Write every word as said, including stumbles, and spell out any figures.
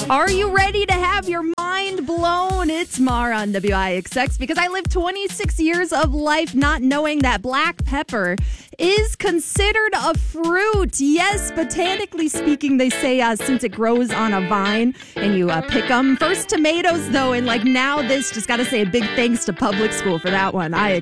Are you ready to have your mind blown? It's Mar on W I X X because I lived twenty-six years of life not knowing that black pepper is considered a fruit. Yes, botanically speaking, they say uh, since it grows on a vine and you uh, pick them. First tomatoes, though, and like now this, just got to say a big thanks to public school for that one. I